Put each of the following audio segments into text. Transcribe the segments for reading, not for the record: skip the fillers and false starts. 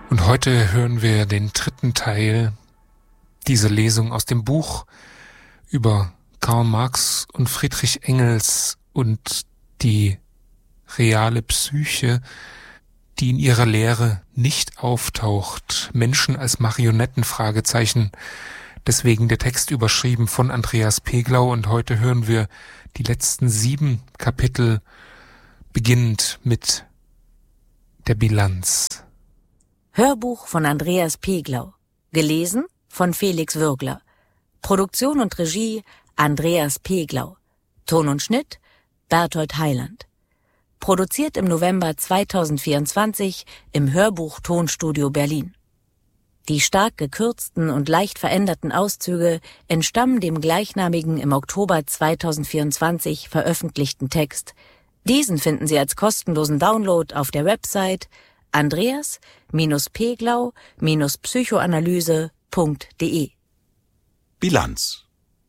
Und heute hören wir den dritten Teil dieser Lesung aus dem Buch über Karl Marx und Friedrich Engels und die reale Psyche, die in ihrer Lehre nicht auftaucht. Menschen als Marionetten, Fragezeichen. Deswegen der Text überschrieben von Andreas Peglau, und heute hören wir die letzten 7 Kapitel, beginnend mit der Bilanz. Hörbuch von Andreas Peglau. Gelesen von Felix Würgler. Produktion und Regie Andreas Peglau. Ton und Schnitt Berthold Heiland. Produziert im November 2024 im Hörbuch-Tonstudio Berlin. Die stark gekürzten und leicht veränderten Auszüge entstammen dem gleichnamigen im Oktober 2024 veröffentlichten Text. Diesen finden Sie als kostenlosen Download auf der Website andreas-peglau-psychoanalyse.de. Bilanz.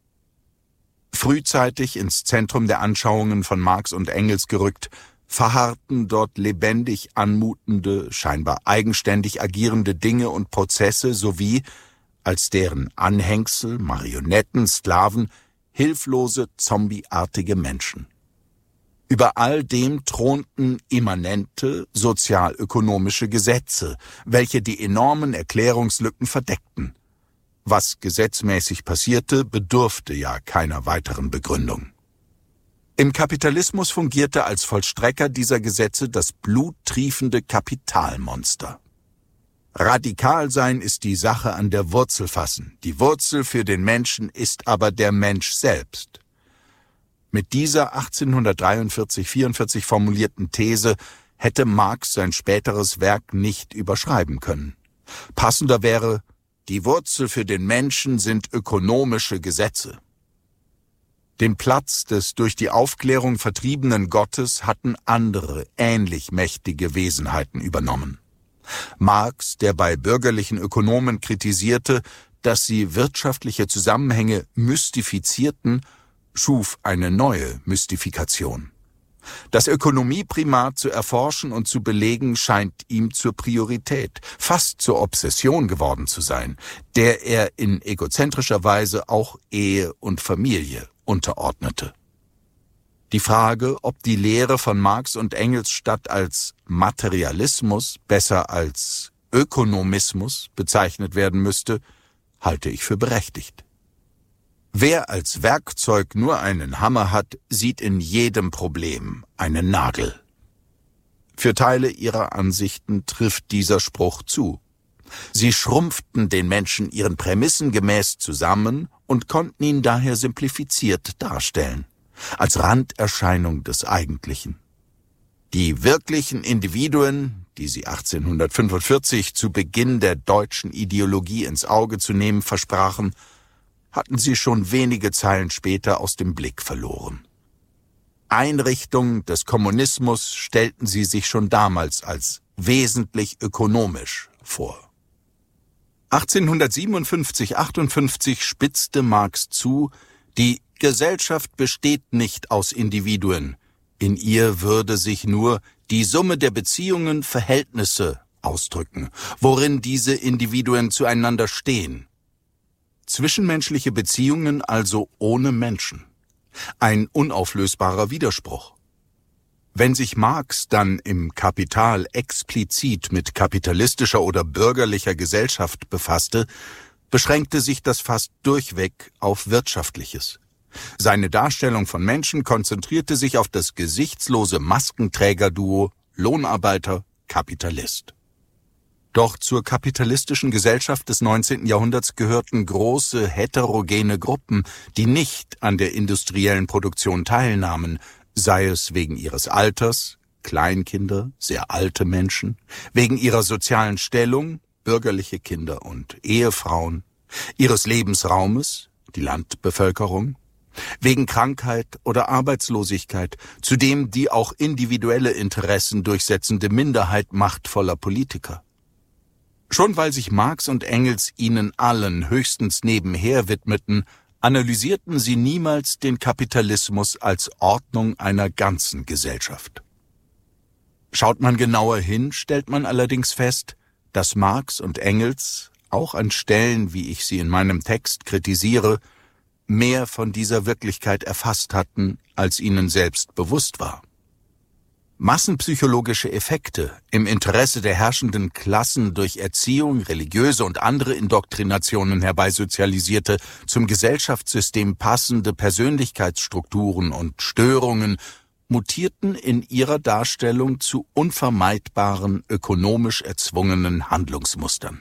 Frühzeitig ins Zentrum der Anschauungen von Marx und Engels gerückt, verharrten dort lebendig anmutende, scheinbar eigenständig agierende Dinge und Prozesse sowie, als deren Anhängsel, Marionetten, Sklaven, hilflose, zombieartige Menschen. Über all dem thronten immanente sozialökonomische Gesetze, welche die enormen Erklärungslücken verdeckten. Was gesetzmäßig passierte, bedurfte ja keiner weiteren Begründung. Im Kapitalismus fungierte als Vollstrecker dieser Gesetze das bluttriefende Kapitalmonster. Radikal sein ist die Sache an der Wurzel fassen. Die Wurzel für den Menschen ist aber der Mensch selbst. Mit dieser 1843-44 formulierten These hätte Marx sein späteres Werk nicht überschreiben können. Passender wäre: Die Wurzel für den Menschen sind ökonomische Gesetze. Den Platz des durch die Aufklärung vertriebenen Gottes hatten andere, ähnlich mächtige Wesenheiten übernommen. Marx, der bei bürgerlichen Ökonomen kritisierte, dass sie wirtschaftliche Zusammenhänge mystifizierten, schuf eine neue Mystifikation. Das Ökonomieprimat zu erforschen und zu belegen scheint ihm zur Priorität, fast zur Obsession geworden zu sein, der er in egozentrischer Weise auch Ehe und Familie unterordnete. Die Frage, ob die Lehre von Marx und Engels statt als Materialismus besser als Ökonomismus bezeichnet werden müsste, halte ich für berechtigt. Wer als Werkzeug nur einen Hammer hat, sieht in jedem Problem einen Nagel. Für Teile ihrer Ansichten trifft dieser Spruch zu. Sie schrumpften den Menschen ihren Prämissen gemäß zusammen und konnten ihn daher simplifiziert darstellen, als Randerscheinung des Eigentlichen. Die wirklichen Individuen, die sie 1845 zu Beginn der deutschen Ideologie ins Auge zu nehmen versprachen, hatten sie schon wenige Zeilen später aus dem Blick verloren. Einrichtung des Kommunismus stellten sie sich schon damals als wesentlich ökonomisch vor. 1857/58 spitzte Marx zu: Die Gesellschaft besteht nicht aus Individuen, in ihr würde sich nur die Summe der Beziehungen, Verhältnisse ausdrücken, worin diese Individuen zueinander stehen. Zwischenmenschliche Beziehungen also ohne Menschen. Ein unauflösbarer Widerspruch. Wenn sich Marx dann im Kapital explizit mit kapitalistischer oder bürgerlicher Gesellschaft befasste, beschränkte sich das fast durchweg auf Wirtschaftliches. Seine Darstellung von Menschen konzentrierte sich auf das gesichtslose Maskenträgerduo Lohnarbeiter-Kapitalist. Doch zur kapitalistischen Gesellschaft des 19. Jahrhunderts gehörten große heterogene Gruppen, die nicht an der industriellen Produktion teilnahmen, sei es wegen ihres Alters, Kleinkinder, sehr alte Menschen, wegen ihrer sozialen Stellung, bürgerliche Kinder und Ehefrauen, ihres Lebensraumes, die Landbevölkerung, wegen Krankheit oder Arbeitslosigkeit, zudem die auch individuelle Interessen durchsetzende Minderheit machtvoller Politiker. Schon weil sich Marx und Engels ihnen allen höchstens nebenher widmeten, analysierten sie niemals den Kapitalismus als Ordnung einer ganzen Gesellschaft. Schaut man genauer hin, stellt man allerdings fest, dass Marx und Engels, auch an Stellen, wie ich sie in meinem Text kritisiere, mehr von dieser Wirklichkeit erfasst hatten, als ihnen selbst bewusst war. Massenpsychologische Effekte im Interesse der herrschenden Klassen durch Erziehung, religiöse und andere Indoktrinationen herbeisozialisierte, zum Gesellschaftssystem passende Persönlichkeitsstrukturen und Störungen mutierten in ihrer Darstellung zu unvermeidbaren, ökonomisch erzwungenen Handlungsmustern.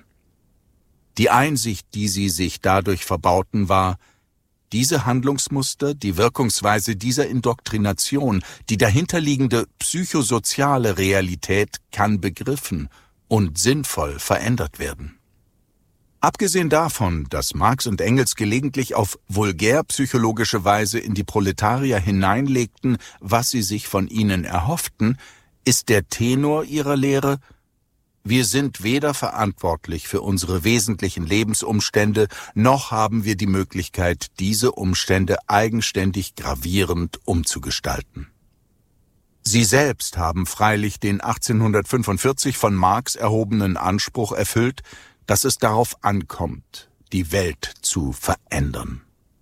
Die Einsicht, die sie sich dadurch verbauten, war: Diese Handlungsmuster, die Wirkungsweise dieser Indoktrination, die dahinterliegende psychosoziale Realität kann begriffen und sinnvoll verändert werden. Abgesehen davon, dass Marx und Engels gelegentlich auf vulgär-psychologische Weise in die Proletarier hineinlegten, was sie sich von ihnen erhofften, ist der Tenor ihrer Lehre: Wir sind weder verantwortlich für unsere wesentlichen Lebensumstände, noch haben wir die Möglichkeit, diese Umstände eigenständig gravierend umzugestalten. Sie selbst haben freilich den 1845 von Marx erhobenen Anspruch erfüllt, dass es darauf ankommt, die Welt zu verändern.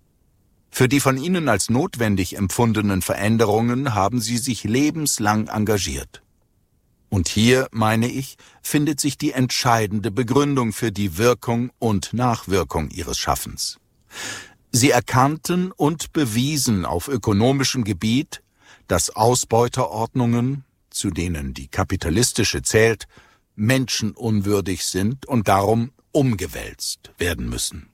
Für die von ihnen als notwendig empfundenen Veränderungen haben sie sich lebenslang engagiert. Und hier, meine ich, findet sich die entscheidende Begründung für die Wirkung und Nachwirkung ihres Schaffens. Sie erkannten und bewiesen auf ökonomischem Gebiet, dass Ausbeuterordnungen, zu denen die kapitalistische zählt, menschenunwürdig sind und darum umgewälzt werden müssen.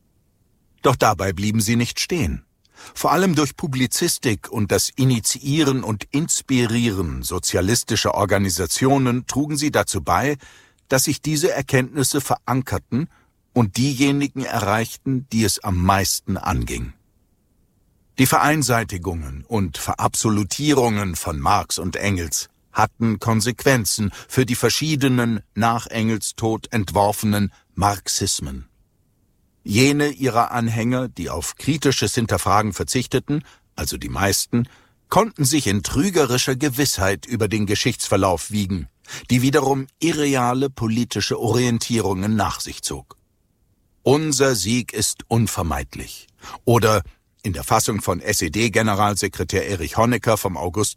Doch dabei blieben sie nicht stehen. Vor allem durch Publizistik und das Initiieren und Inspirieren sozialistischer Organisationen trugen sie dazu bei, dass sich diese Erkenntnisse verankerten und diejenigen erreichten, die es am meisten anging. Die Vereinseitigungen und Verabsolutierungen von Marx und Engels hatten Konsequenzen für die verschiedenen nach Engels Tod entworfenen Marxismen. Jene ihrer Anhänger, die auf kritisches Hinterfragen verzichteten, also die meisten, konnten sich in trügerischer Gewissheit über den Geschichtsverlauf wiegen, die wiederum irreale politische Orientierungen nach sich zog. Unser Sieg ist unvermeidlich. Oder in der Fassung von SED-Generalsekretär Erich Honecker vom August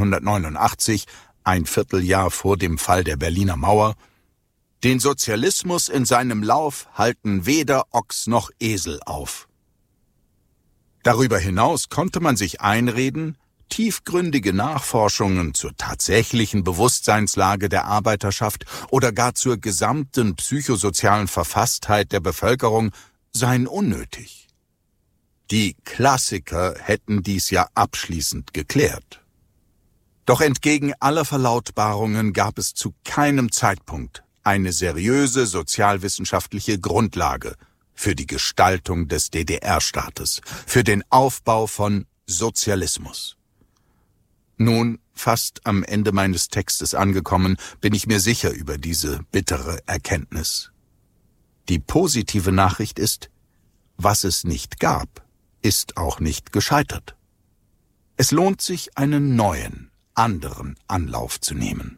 1989, ein Vierteljahr vor dem Fall der Berliner Mauer: Den Sozialismus in seinem Lauf halten weder Ochs noch Esel auf. Darüber hinaus konnte man sich einreden, tiefgründige Nachforschungen zur tatsächlichen Bewusstseinslage der Arbeiterschaft oder gar zur gesamten psychosozialen Verfasstheit der Bevölkerung seien unnötig. Die Klassiker hätten dies ja abschließend geklärt. Doch entgegen aller Verlautbarungen gab es zu keinem Zeitpunkt eine seriöse sozialwissenschaftliche Grundlage für die Gestaltung des DDR-Staates, für den Aufbau von Sozialismus. Nun, fast am Ende meines Textes angekommen, bin ich mir sicher über diese bittere Erkenntnis. Die positive Nachricht ist: Was es nicht gab, ist auch nicht gescheitert. Es lohnt sich, einen neuen, anderen Anlauf zu nehmen.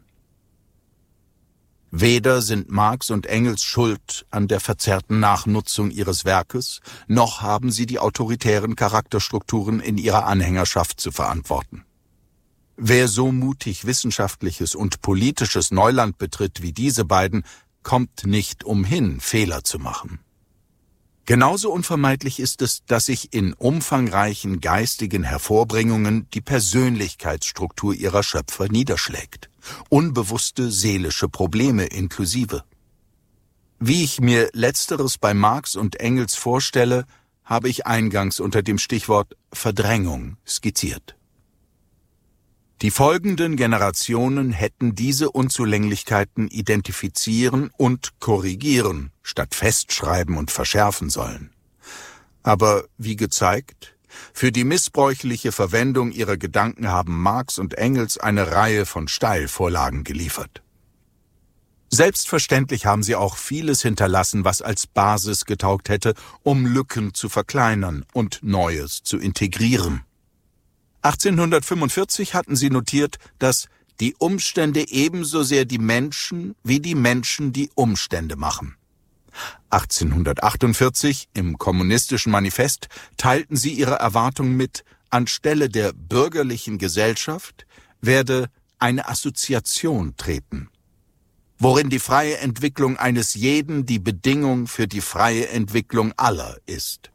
Weder sind Marx und Engels schuld an der verzerrten Nachnutzung ihres Werkes, noch haben sie die autoritären Charakterstrukturen in ihrer Anhängerschaft zu verantworten. Wer so mutig wissenschaftliches und politisches Neuland betritt wie diese beiden, kommt nicht umhin, Fehler zu machen. Genauso unvermeidlich ist es, dass sich in umfangreichen geistigen Hervorbringungen die Persönlichkeitsstruktur ihrer Schöpfer niederschlägt, unbewusste seelische Probleme inklusive. Wie ich mir Letzteres bei Marx und Engels vorstelle, habe ich eingangs unter dem Stichwort Verdrängung skizziert. Die folgenden Generationen hätten diese Unzulänglichkeiten identifizieren und korrigieren, statt festschreiben und verschärfen sollen. Aber wie gezeigt, für die missbräuchliche Verwendung ihrer Gedanken haben Marx und Engels eine Reihe von Steilvorlagen geliefert. Selbstverständlich haben sie auch vieles hinterlassen, was als Basis getaugt hätte, um Lücken zu verkleinern und Neues zu integrieren. 1845 hatten sie notiert, dass die Umstände ebenso sehr die Menschen, wie die Menschen die Umstände machen. 1848 im Kommunistischen Manifest teilten sie ihre Erwartungen mit, anstelle der bürgerlichen Gesellschaft werde eine Assoziation treten, worin die freie Entwicklung eines jeden die Bedingung für die freie Entwicklung aller ist.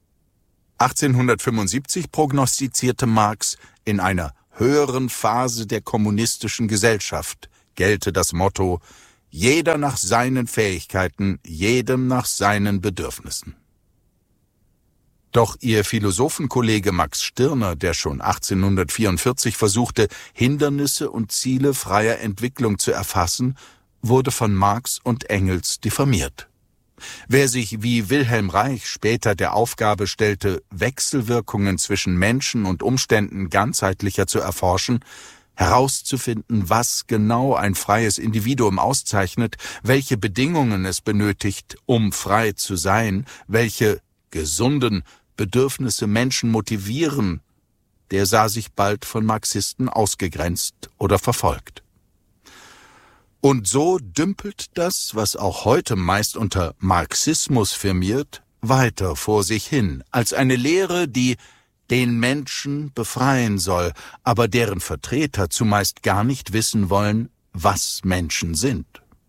1875 prognostizierte Marx, in einer höheren Phase der kommunistischen Gesellschaft gelte das Motto: jeder nach seinen Fähigkeiten, jedem nach seinen Bedürfnissen. Doch ihr Philosophenkollege Max Stirner, der schon 1844 versuchte, Hindernisse und Ziele freier Entwicklung zu erfassen, wurde von Marx und Engels diffamiert. Wer sich wie Wilhelm Reich später der Aufgabe stellte, Wechselwirkungen zwischen Menschen und Umständen ganzheitlicher zu erforschen, herauszufinden, was genau ein freies Individuum auszeichnet, welche Bedingungen es benötigt, um frei zu sein, welche gesunden Bedürfnisse Menschen motivieren, der sah sich bald von Marxisten ausgegrenzt oder verfolgt. Und so dümpelt das, was auch heute meist unter Marxismus firmiert, weiter vor sich hin, als eine Lehre, die den Menschen befreien soll, aber deren Vertreter zumeist gar nicht wissen wollen, was Menschen sind.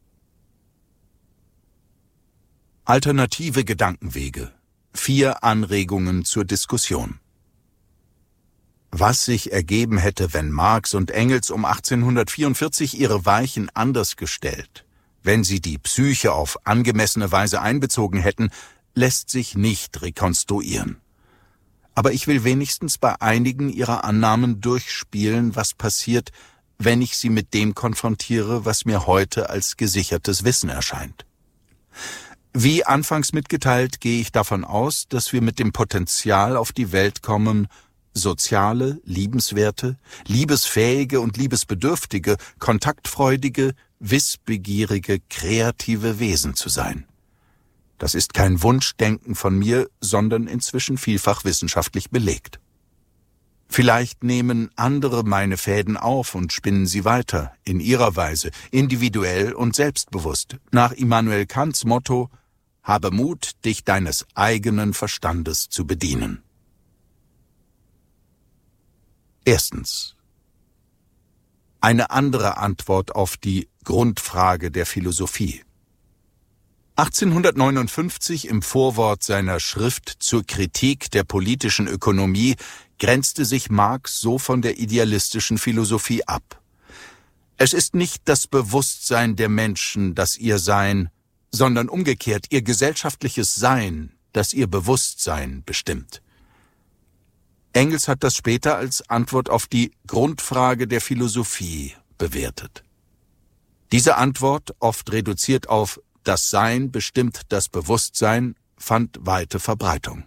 Alternative Gedankenwege. 4 Anregungen zur Diskussion. Was sich ergeben hätte, wenn Marx und Engels um 1844 ihre Weichen anders gestellt, wenn sie die Psyche auf angemessene Weise einbezogen hätten, lässt sich nicht rekonstruieren. Aber ich will wenigstens bei einigen ihrer Annahmen durchspielen, was passiert, wenn ich sie mit dem konfrontiere, was mir heute als gesichertes Wissen erscheint. Wie anfangs mitgeteilt, gehe ich davon aus, dass wir mit dem Potenzial auf die Welt kommen, soziale, liebenswerte, liebesfähige und liebesbedürftige, kontaktfreudige, wissbegierige, kreative Wesen zu sein. Das ist kein Wunschdenken von mir, sondern inzwischen vielfach wissenschaftlich belegt. Vielleicht nehmen andere meine Fäden auf und spinnen sie weiter, in ihrer Weise, individuell und selbstbewusst, nach Immanuel Kants Motto: habe Mut, dich deines eigenen Verstandes zu bedienen. Erstens. Eine andere Antwort auf die Grundfrage der Philosophie. 1859 im Vorwort seiner Schrift zur Kritik der politischen Ökonomie grenzte sich Marx so von der idealistischen Philosophie ab. Es ist nicht das Bewusstsein der Menschen, das ihr Sein, sondern umgekehrt ihr gesellschaftliches Sein, das ihr Bewusstsein bestimmt. Engels hat das später als Antwort auf die Grundfrage der Philosophie bewertet. Diese Antwort, oft reduziert auf das Sein bestimmt das Bewusstsein, fand weite Verbreitung.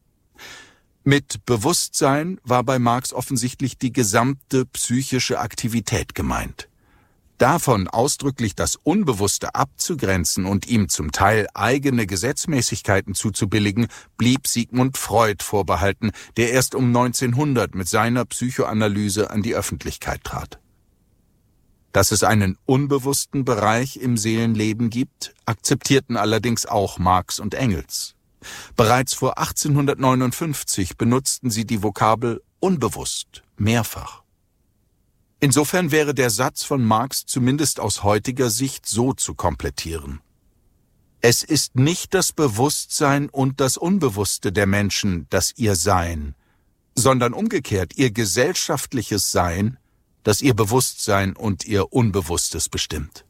Mit Bewusstsein war bei Marx offensichtlich die gesamte psychische Aktivität gemeint. Davon ausdrücklich das Unbewusste abzugrenzen und ihm zum Teil eigene Gesetzmäßigkeiten zuzubilligen, blieb Sigmund Freud vorbehalten, der erst um 1900 mit seiner Psychoanalyse an die Öffentlichkeit trat. Dass es einen unbewussten Bereich im Seelenleben gibt, akzeptierten allerdings auch Marx und Engels. Bereits vor 1859 benutzten sie die Vokabel unbewusst mehrfach. Insofern wäre der Satz von Marx zumindest aus heutiger Sicht so zu komplettieren: Es ist nicht das Bewusstsein und das Unbewusste der Menschen, das ihr Sein, sondern umgekehrt ihr gesellschaftliches Sein, das ihr Bewusstsein und ihr Unbewusstes bestimmt.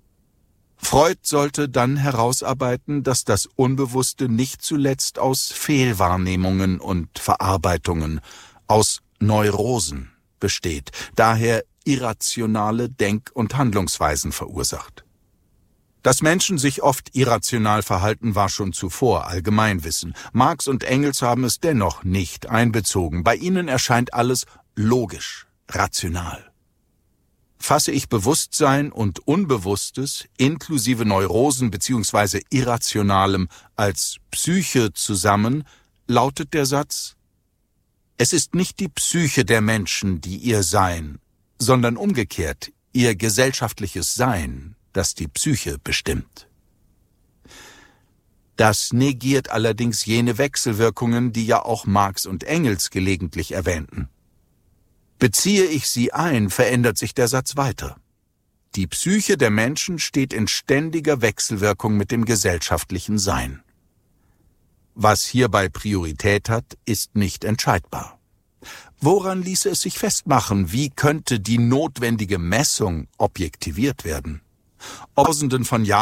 Freud sollte dann herausarbeiten, dass das Unbewusste nicht zuletzt aus Fehlwahrnehmungen und Verarbeitungen, aus Neurosen besteht, daher irrationale Denk- und Handlungsweisen verursacht. Dass Menschen sich oft irrational verhalten, war schon zuvor Allgemeinwissen. Marx und Engels haben es dennoch nicht einbezogen. Bei ihnen erscheint alles logisch, rational. Fasse ich Bewusstsein und Unbewusstes inklusive Neurosen bzw. Irrationalem als Psyche zusammen, lautet der Satz: Es ist nicht die Psyche der Menschen, die ihr Sein, sondern umgekehrt ihr gesellschaftliches Sein, das die Psyche bestimmt. Das negiert allerdings jene Wechselwirkungen, die ja auch Marx und Engels gelegentlich erwähnten. Beziehe ich sie ein, verändert sich der Satz weiter. Die Psyche der Menschen steht in ständiger Wechselwirkung mit dem gesellschaftlichen Sein. Was hierbei Priorität hat, ist nicht entscheidbar. Woran ließe es sich festmachen, wie könnte die notwendige Messung objektiviert werden? Tausenden von Jahren